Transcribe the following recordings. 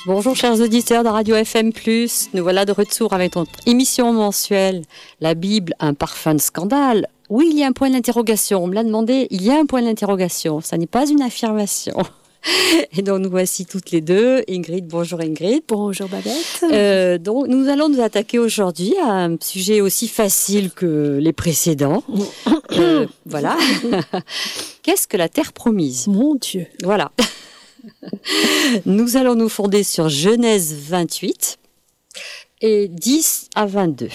Bonjour chers auditeurs de Radio FM+, nous voilà de retour avec notre émission mensuelle « La Bible, un parfum de scandale ». Oui, il y a un point d'interrogation, on me l'a demandé, il y a un point d'interrogation, ça n'est pas une affirmation. Et donc nous voici toutes les deux. Ingrid, bonjour Ingrid. Bonjour Babette. Donc nous allons nous attaquer aujourd'hui à un sujet aussi facile que les précédents. Voilà. Qu'est-ce que la terre promise ? Mon Dieu. Voilà. Nous allons nous fonder sur Genèse 28 et 10 à 22.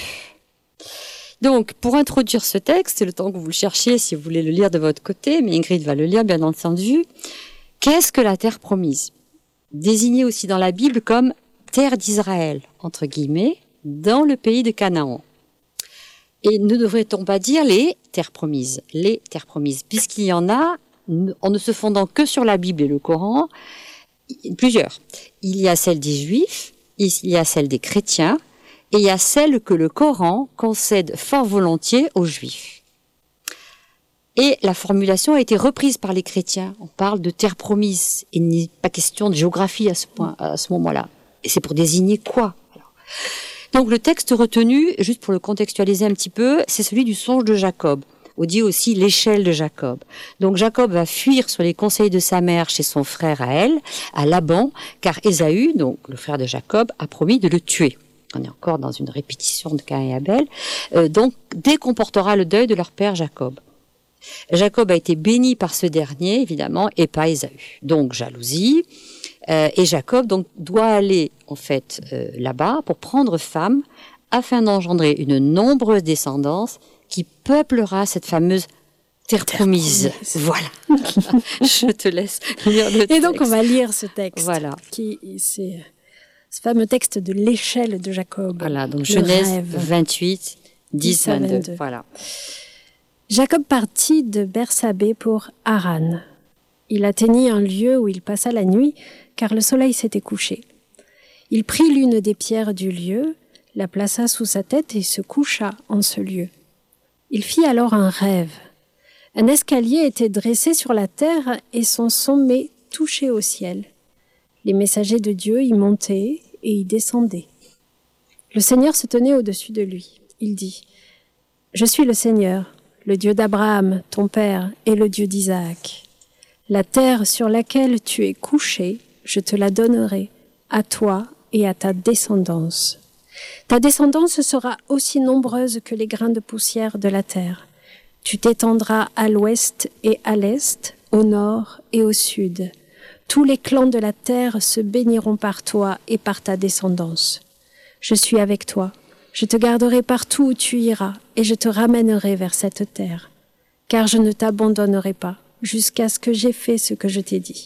Donc, pour introduire ce texte, c'est le temps que vous le cherchiez si vous voulez le lire de votre côté, mais Ingrid va le lire bien entendu. Qu'est-ce que la terre promise ? Désignée aussi dans la Bible comme terre d'Israël, entre guillemets, dans le pays de Canaan. Et ne devrait-on pas dire les terres promises, puisqu'il y en a, en ne se fondant que sur la Bible et le Coran, plusieurs. Il y a celle des Juifs, il y a celle des chrétiens, et il y a celle que le Coran concède fort volontiers aux Juifs. Et la formulation a été reprise par les chrétiens. On parle de terre promise. Il n'est pas question de géographie à ce moment-là. Et c'est pour désigner quoi ? Donc le texte retenu, juste pour le contextualiser un petit peu, c'est celui du songe de Jacob. On dit aussi l'échelle de Jacob. Donc Jacob va fuir sur les conseils de sa mère chez son frère à Laban, car Ésaü, donc le frère de Jacob, a promis de le tuer. On est encore dans une répétition de Caïn et Abel. Donc dès qu'on portera le deuil de leur père Jacob. Jacob a été béni par ce dernier, évidemment, et pas Ésaü. Donc jalousie. Et Jacob donc doit aller en fait là-bas pour prendre femme afin d'engendrer une nombreuse descendance qui peuplera cette fameuse terre promise. Voilà. Je te laisse lire le texte. Et donc on va lire ce texte. Voilà. C'est ce fameux texte de l'échelle de Jacob. Voilà, donc Genèse 28, 10 à 22. Voilà. Jacob partit de Bersabée pour Haran. Il atteignit un lieu où il passa la nuit, car le soleil s'était couché. Il prit l'une des pierres du lieu, la plaça sous sa tête et se coucha en ce lieu. Il fit alors un rêve. Un escalier était dressé sur la terre et son sommet touchait au ciel. Les messagers de Dieu y montaient et y descendaient. Le Seigneur se tenait au-dessus de lui. Il dit : « Je suis le Seigneur, le Dieu d'Abraham, ton père, et le Dieu d'Isaac. La terre sur laquelle tu es couché, je te la donnerai, à toi et à ta descendance. Ta descendance sera aussi nombreuse que les grains de poussière de la terre. Tu t'étendras à l'ouest et à l'est, au nord et au sud. Tous les clans de la terre se béniront par toi et par ta descendance. Je suis avec toi. Je te garderai partout où tu iras, et je te ramènerai vers cette terre. Car je ne t'abandonnerai pas, jusqu'à ce que j'aie fait ce que je t'ai dit. »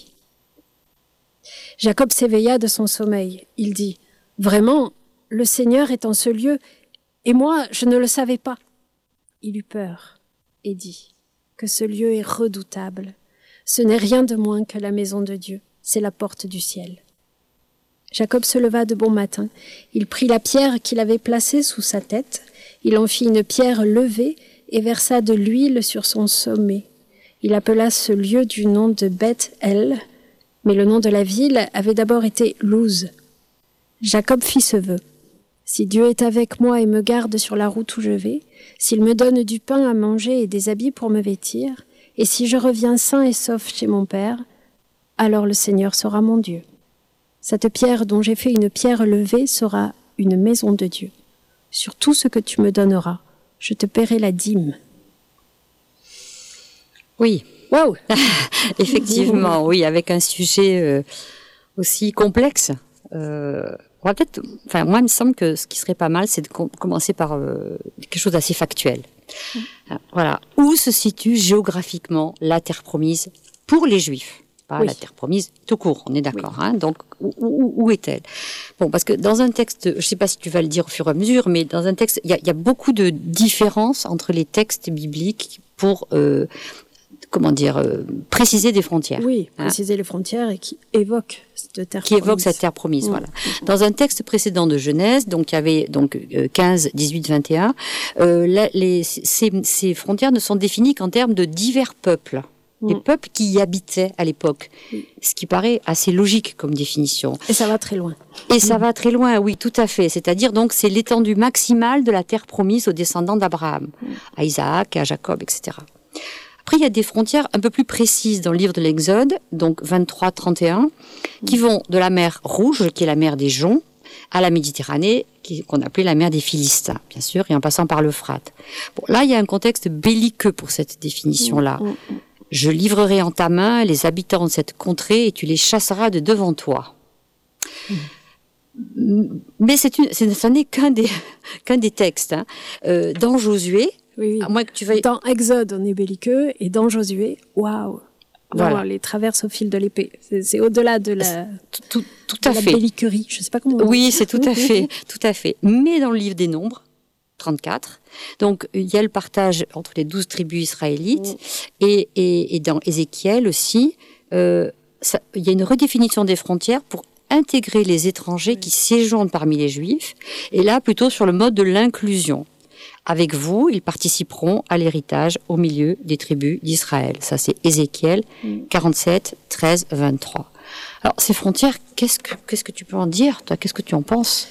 Jacob s'éveilla de son sommeil. Il dit : « Vraiment, le Seigneur est en ce lieu, et moi, je ne le savais pas. » Il eut peur, et dit : « Que ce lieu est redoutable. Ce n'est rien de moins que la maison de Dieu, c'est la porte du ciel. » Jacob se leva de bon matin. Il prit la pierre qu'il avait placée sous sa tête. Il en fit une pierre levée et versa de l'huile sur son sommet. Il appela ce lieu du nom de Beth-El, mais le nom de la ville avait d'abord été Luz. Jacob fit ce vœu : « Si Dieu est avec moi et me garde sur la route où je vais, s'il me donne du pain à manger et des habits pour me vêtir, et si je reviens sain et sauf chez mon père, alors le Seigneur sera mon Dieu. Cette pierre dont j'ai fait une pierre levée sera une maison de Dieu. Sur tout ce que tu me donneras, je te paierai la dîme. » Oui. Waouh. Effectivement, oui, avec un sujet aussi complexe. On va peut-être, moi, il me semble que ce qui serait pas mal, c'est de commencer par quelque chose d'assez factuel. Voilà. Où se situe géographiquement la terre promise pour les Juifs ? Pas la terre promise tout court, on est d'accord. Oui. Donc, où est-elle ? Bon, parce que dans un texte, je ne sais pas si tu vas le dire au fur et à mesure, mais dans un texte, il y a beaucoup de différences entre les textes bibliques pour préciser des frontières. Oui, préciser les frontières et qui évoque cette terre promise. Qui évoque cette terre promise, voilà. Dans un texte précédent de Genèse, donc il y avait 15, 18, 21, ces frontières ne sont définies qu'en termes de divers peuples. les peuples qui y habitaient à l'époque. Ce qui paraît assez logique comme définition. Et ça va très loin. Et ça va très loin, oui, tout à fait. C'est-à-dire, donc, c'est l'étendue maximale de la terre promise aux descendants d'Abraham, à Isaac, à Jacob, etc. Après, il y a des frontières un peu plus précises dans le livre de l'Exode, donc 23-31, qui vont de la mer Rouge, qui est la mer des Joncs, à la Méditerranée, qu'on appelait la mer des Philistins, bien sûr, et en passant par l'Euphrate. Bon, là, il y a un contexte belliqueux pour cette définition-là. Je livrerai en ta main les habitants de cette contrée et tu les chasseras de devant toi. Mais ça n'est qu'un des textes. Hein. Dans Josué, à moins que tu veuilles... Dans Exode, on est belliqueux, et dans Josué, waouh. Voilà. Les traverse au fil de l'épée. C'est au-delà de la, tout à fait. La belliquerie. Je sais pas comment on dit. Oui, c'est tout à fait. Mais dans le livre des Nombres, 34, donc il y a le partage entre les 12 tribus israélites et dans Ézéchiel aussi, il y a une redéfinition des frontières pour intégrer les étrangers qui séjournent parmi les Juifs, et là plutôt sur le mode de l'inclusion. Avec vous, ils participeront à l'héritage au milieu des tribus d'Israël. Ça, c'est Ézéchiel 47, 13, 23. Alors, ces frontières, qu'est-ce que tu peux en dire, toi? Qu'est-ce que tu en penses?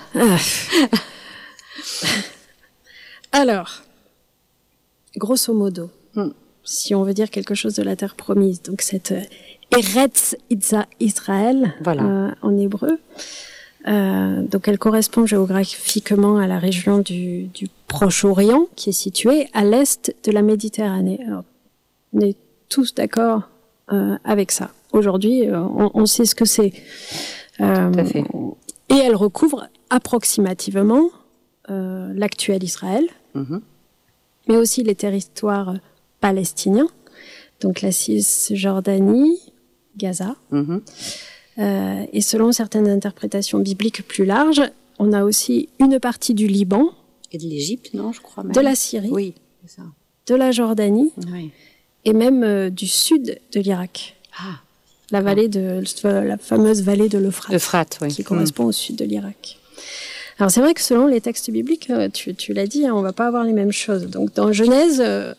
Alors, grosso modo, si on veut dire quelque chose de la terre promise, donc cette Eretz Israël, en hébreu, donc elle correspond géographiquement à la région du Proche-Orient, qui est située à l'est de la Méditerranée. Alors, on est tous d'accord avec ça. Aujourd'hui, on sait ce que c'est. Tout à fait. Et elle recouvre approximativement l'actuel Israël, mais aussi les territoires palestiniens, donc la Cisjordanie, Gaza. Et selon certaines interprétations bibliques plus larges, on a aussi une partie du Liban. Et de l'Égypte, non, je crois même. De la Syrie. Oui, c'est ça. De la Jordanie. Oui. Et même du sud de l'Irak. Ah. La fameuse vallée de l'Euphrate, qui correspond au sud de l'Irak. Alors c'est vrai que selon les textes bibliques, tu l'as dit, on va pas avoir les mêmes choses. Donc dans Genèse,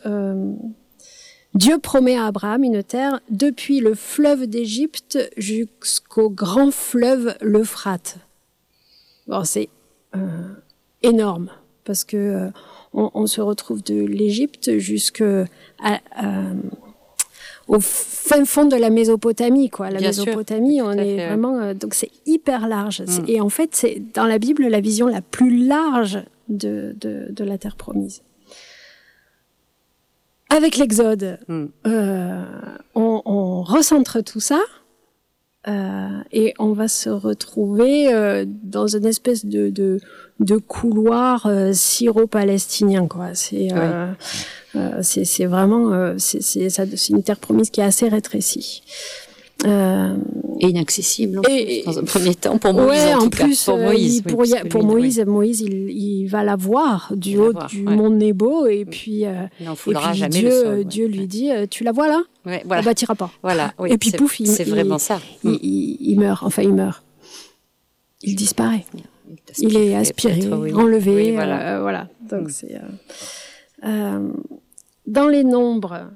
Dieu promet à Abraham une terre depuis le fleuve d'Égypte jusqu'au grand fleuve l'Euphrate. Bon, c'est énorme parce que on se retrouve de l'Égypte au fin fond de la Mésopotamie, quoi. La Mésopotamie, on est vraiment... donc c'est hyper large. Et en fait, c'est dans la Bible la vision la plus large de la terre promise. Avec l'Exode, on recentre tout ça et on va se retrouver dans une espèce de couloir syro-palestinien, quoi. C'est vraiment c'est une terre promise qui est assez rétrécie. Et inaccessible dans un premier temps pour Moïse. Ouais, en plus, pour Moïse. Moïse, il va la voir du haut du mont Nebo et puis, Dieu lui dit tu la vois là? Ouais, voilà. Ah bah t'iras pas. Voilà, oui, et puis pouf, c'est vraiment ça. Il meurt. Enfin, il meurt. Il disparaît. Il est aspiré, enlevé. Oui, voilà. Voilà. Donc c'est dans les nombres.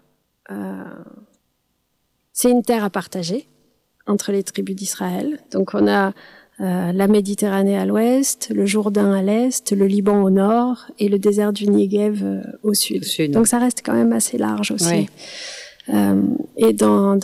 C'est une terre à partager entre les tribus d'Israël. Donc on a la Méditerranée à l'ouest, le Jourdain à l'est, le Liban au nord et le désert du Negev au sud. Donc ça reste quand même assez large aussi. Et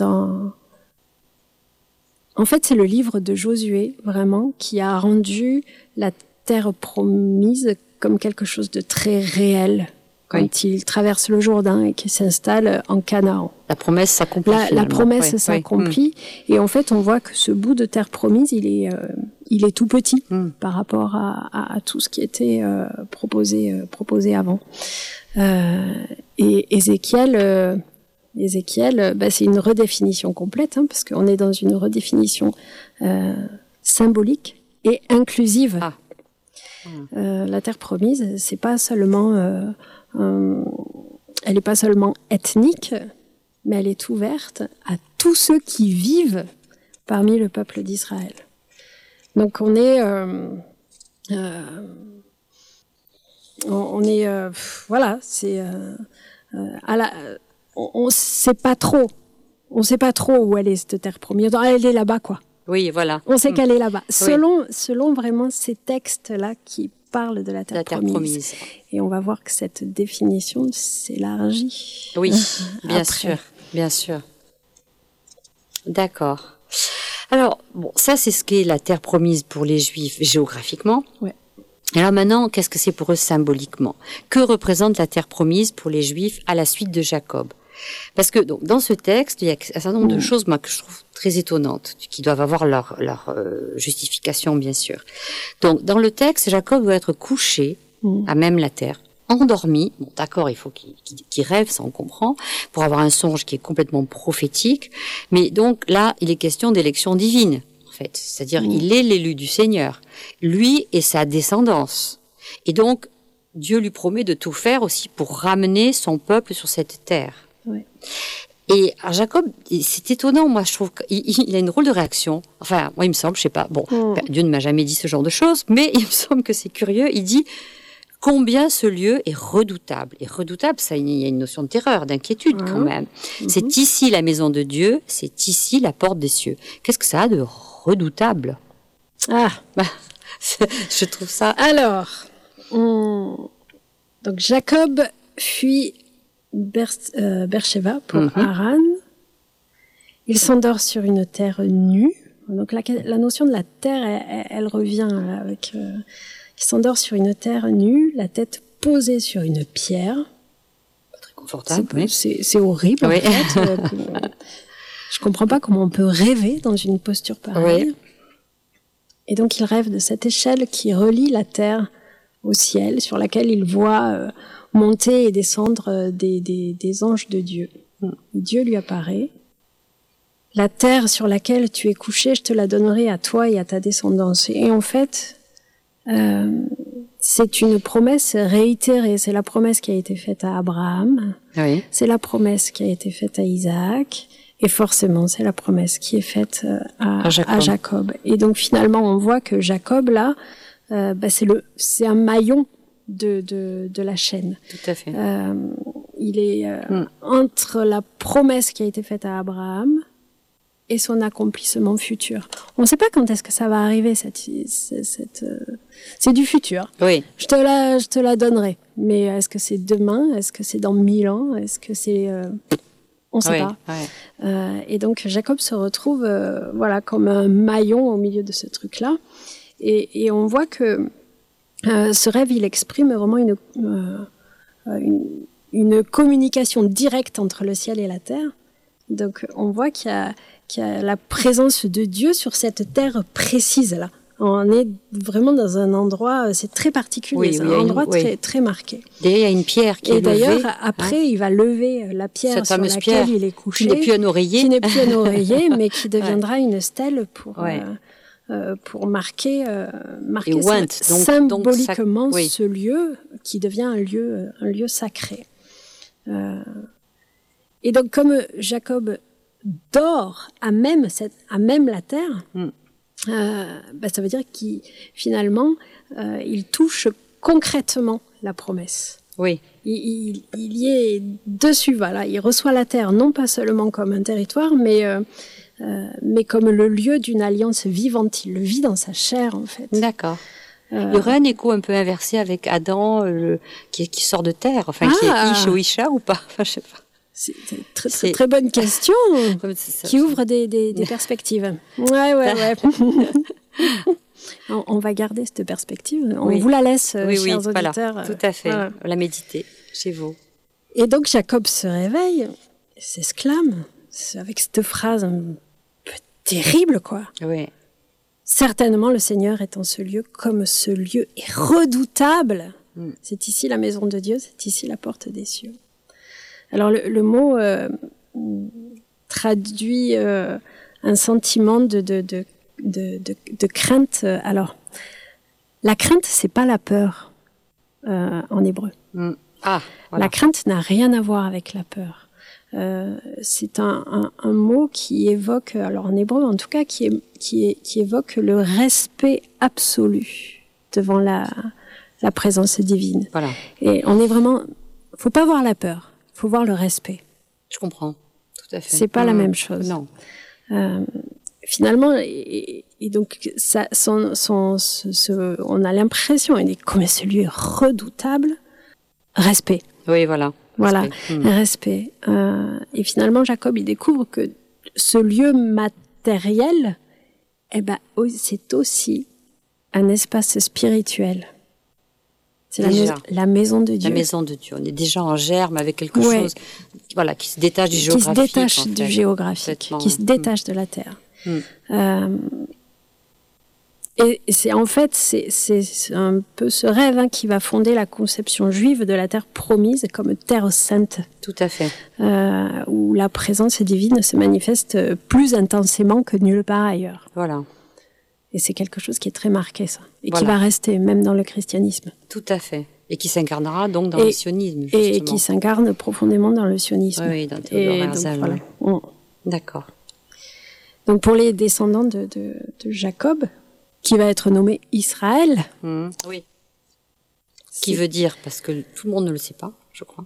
en fait, c'est le livre de Josué, vraiment, qui a rendu la terre promise comme quelque chose de très réel quand il traverse le Jourdain et qu'il s'installe en Canaan. La promesse s'accomplit. La promesse s'accomplit. Et en fait, on voit que ce bout de terre promise, il est tout petit par rapport à tout ce qui était proposé avant. Et Ézéchiel, c'est une redéfinition complète, parce qu'on est dans une redéfinition symbolique et inclusive. La terre promise, c'est pas seulement... elle n'est pas seulement ethnique, mais elle est ouverte à tous ceux qui vivent parmi le peuple d'Israël. Donc on est on sait pas trop. On sait pas trop où elle est, cette terre promise. Elle est là-bas, quoi. Oui, voilà. On sait qu'elle est là-bas. Oui. Selon vraiment ces textes-là qui parlent de la terre promise. Et on va voir que cette définition s'élargit. Oui, bien après. sûr, bien sûr. D'accord. Alors, bon, ça, c'est ce qu'est la terre promise pour les Juifs géographiquement. Ouais. Alors maintenant, qu'est-ce que c'est pour eux symboliquement? Que représente la terre promise pour les Juifs à la suite de Jacob? Parce que donc, dans ce texte, il y a un certain nombre de choses moi, que je trouve très étonnantes, qui doivent avoir leur justification, bien sûr. Donc, dans le texte, Jacob doit être couché à même la terre, endormi. Bon, d'accord, il faut qu'il rêve, ça on comprend, pour avoir un songe qui est complètement prophétique. Mais donc là, il est question d'élection divine, en fait. C'est-à-dire, il est l'élu du Seigneur. Lui et sa descendance. Et donc, Dieu lui promet de tout faire aussi pour ramener son peuple sur cette terre. Ouais. Et alors Jacob, c'est étonnant, moi je trouve qu'il a une drôle de réaction. Enfin, moi il me semble, je sais pas, bon, Dieu ne m'a jamais dit ce genre de choses, mais il me semble que c'est curieux. Il dit combien ce lieu est redoutable. Et redoutable, ça, il y a une notion de terreur, d'inquiétude quand même. C'est ici la maison de Dieu, c'est ici la porte des cieux. Qu'est-ce que ça a de redoutable? Je trouve ça... Alors, donc Jacob fuit Beersheba pour Haran. Il s'endort sur une terre nue. Donc la notion de la terre, elle revient là, avec... il s'endort sur une terre nue, la tête posée sur une pierre. Pas très confortable. C'est horrible, en fait. Je comprends pas comment on peut rêver dans une posture pareille. Et donc il rêve de cette échelle qui relie la terre au ciel, sur laquelle il voit monter et descendre des anges de Dieu. Dieu lui apparaît. La terre sur laquelle tu es couché, je te la donnerai à toi et à ta descendance. Et en fait, c'est une promesse réitérée. C'est la promesse qui a été faite à Abraham. Oui. C'est la promesse qui a été faite à Isaac. Et forcément, c'est la promesse qui est faite à Jacob. Et donc finalement, on voit que Jacob, là, c'est un maillon de la chaîne. Tout à fait. Il est entre la promesse qui a été faite à Abraham et son accomplissement futur. On ne sait pas quand est-ce que ça va arriver, c'est du futur. Oui. Je te la donnerai. Mais est-ce que c'est demain? Est-ce que c'est dans 1000 ans? Est-ce que c'est... on ne sait pas. Et donc, Jacob se retrouve comme un maillon au milieu de ce truc-là. Et on voit que ce rêve, il exprime vraiment une communication directe entre le ciel et la terre. Donc, on voit qu'il y a la présence de Dieu sur cette terre précise-là. On est vraiment dans un endroit, c'est très particulier, c'est un endroit très marqué. D'ailleurs, il y a une pierre qui est levée. Et d'ailleurs, après, il va lever la pierre sur laquelle il est couché. Qui n'est plus un oreiller. Qui n'est plus un oreiller, mais qui deviendra une stèle pour marquer symboliquement ce lieu qui devient un lieu sacré. Et donc, comme Jacob dort à même la terre, ça veut dire qu'il finalement il touche concrètement la promesse. Oui. Il y est dessus, voilà. Il reçoit la terre non pas seulement comme un territoire, mais comme le lieu d'une alliance vivante. Il le vit dans sa chair, en fait. D'accord. Il y aurait un écho un peu inversé avec Adam qui sort de terre, enfin qui est Ish ou Isha ou pas, enfin je sais pas. C'est une très bonne question qui ouvre des perspectives. Ouais. On va garder cette perspective. On vous la laisse, chers auditeurs. Voilà, tout à fait. La méditer chez vous. Et donc Jacob se réveille, s'exclame, avec cette phrase un peu terrible, quoi. Oui. Certainement, le Seigneur est en ce lieu, comme ce lieu est redoutable. C'est ici la maison de Dieu, c'est ici la porte des cieux. Alors le mot traduit un sentiment de crainte. Alors la crainte, c'est pas la peur en hébreu. Voilà. La crainte n'a rien à voir avec la peur. C'est un mot qui évoque, alors en hébreu en tout cas, qui évoque le respect absolu devant la présence divine. Voilà. Et on est vraiment, faut pas voir la peur. Faut voir le respect. Je comprends, tout à fait. C'est pas la même chose. Non. Finalement, et donc ça, on a l'impression, il est comme ce lieu redoutable, respect. Oui, voilà. Voilà, respect. Et finalement, Jacob, il découvre que ce lieu matériel, c'est aussi un espace spirituel. C'est la maison de Dieu. La maison de Dieu. On est déjà en germe avec quelque chose, voilà, qui se détache du géographique. Qui se détache du géographique, qui se détache de la terre. Et c'est en fait, c'est un peu ce rêve qui va fonder la conception juive de la terre promise comme terre sainte. Tout à fait. Où la présence divine se manifeste plus intensément que nulle part ailleurs. Voilà. Et c'est quelque chose qui est très marqué, ça. Et qui va rester même dans le christianisme. Tout à fait. Et qui s'incarnera donc dans le sionisme, justement. Et qui s'incarne profondément dans le sionisme. Oui, dans Théodore Herzl. Voilà. D'accord. Donc pour les descendants de Jacob, qui va être nommé Israël. Oui. Qui veut dire, parce que tout le monde ne le sait pas, je crois.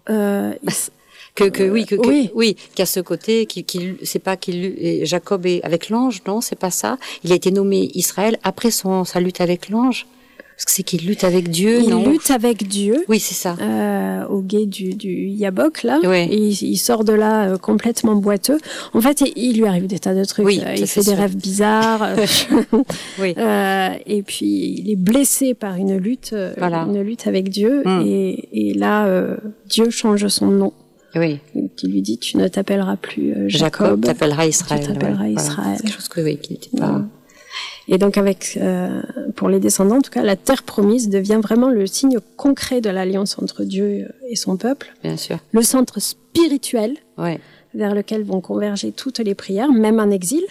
Oui, qu'à ce côté, c'est pas Jacob est avec l'ange, non, c'est pas ça. Il a été nommé Israël après sa lutte avec l'ange. Parce que c'est qu'il lutte avec Dieu, non ? Il lutte avec Dieu. Oui, c'est ça. Au guet du Yabok, là. Oui. Et il sort de là complètement boiteux. En fait, il lui arrive des tas de trucs. Oui, il fait des rêves bizarres. Oui. Et puis, il est blessé par une lutte avec Dieu. Et là, Dieu change son nom. Oui. Qui lui dit, tu ne t'appelleras plus Jacob. Tu t'appelleras Israël. Tu t'appelleras Israël. Voilà. C'est quelque chose qui n'était pas... Et donc pour les descendants, en tout cas, la terre promise devient vraiment le signe concret de l'alliance entre Dieu et son peuple. Bien sûr. Le centre spirituel vers lequel vont converger toutes les prières, même en exil.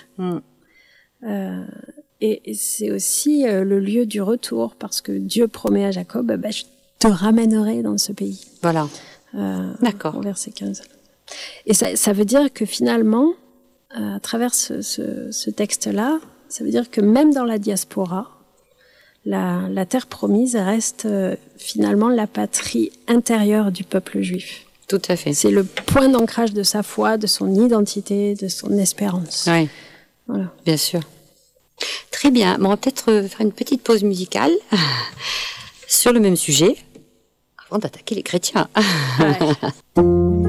Et c'est aussi le lieu du retour, parce que Dieu promet à Jacob, je te ramènerai dans ce pays. Voilà. D'accord. Au verset 15. Et ça veut dire que finalement, à travers ce texte-là, ça veut dire que même dans la diaspora, la terre promise reste finalement la patrie intérieure du peuple juif. Tout à fait. C'est le point d'ancrage de sa foi, de son identité, de son espérance. Oui, voilà. Bien sûr. Très bien. On va peut-être faire une petite pause musicale sur le même sujet avant d'attaquer les chrétiens. Ouais.